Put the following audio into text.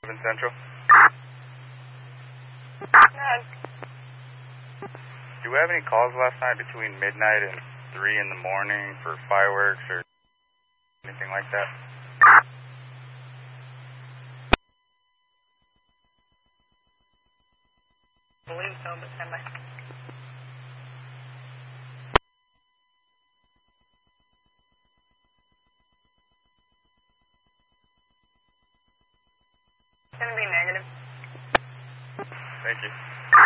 in Central. Do we have any calls last night between midnight and 3 in the morning for fireworks or anything like that? I believe so, but stand by. It's going to be negative. Thank you.